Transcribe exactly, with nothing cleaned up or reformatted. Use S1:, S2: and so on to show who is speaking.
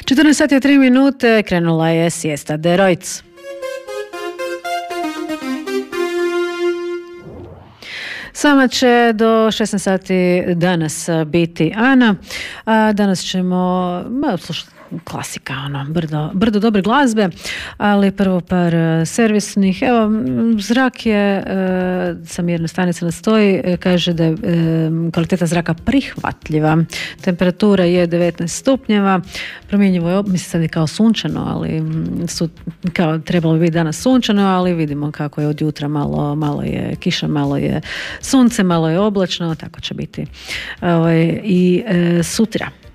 S1: četrnaest sati i tri minute, krenula je Siesta de Rojc. Sama će do šesnaest sati danas biti Ana. A danas ćemo slušati klasika, ono, brdo, brdo dobre glazbe, ali prvo par servisnih. Evo, zrak je, sa mjerne stanice nastoji, kaže da je kvaliteta zraka prihvatljiva. Temperatura je devetnaest stupnjeva, promjenjivo je, mislim sad je kao sunčano, ali su, kao trebalo bi biti danas sunčano, ali vidimo kako je od jutra malo, malo je kiša, malo je sunce, malo je oblačno, tako će biti ovaj, i e, sutra.